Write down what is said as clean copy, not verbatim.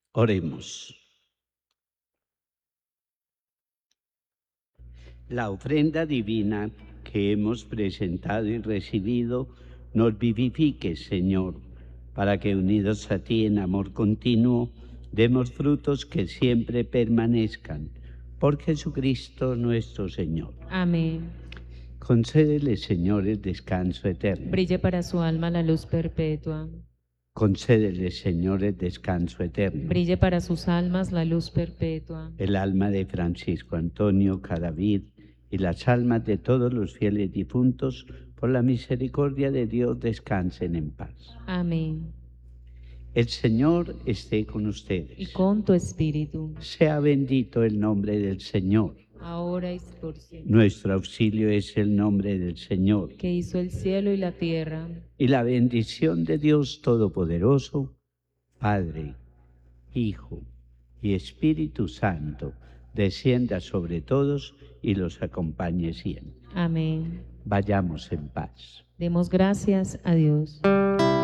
Oremos. La ofrenda divina que hemos presentado y recibido nos vivifique, Señor, para que unidos a ti en amor continuo, demos frutos que siempre permanezcan. Por Jesucristo nuestro Señor. Amén. Concédele, Señor, el descanso eterno. Brille para su alma la luz perpetua. Concédele, Señor, el descanso eterno. Brille para sus almas la luz perpetua. El alma de Francisco Antonio Cadavid y las almas de todos los fieles difuntos, por la misericordia de Dios, descansen en paz. Amén. El Señor esté con Y ustedes. con tu espíritu, Sea bendito el nombre del Señor. ahora y por siempre. Nuestro auxilio es el nombre del Señor. Que hizo el cielo y la tierra. Y la bendición de Dios Todopoderoso, Padre, Hijo y Espíritu Santo, descienda sobre todos y los acompañe siempre. Amén. Vayamos en paz. Demos gracias a Dios.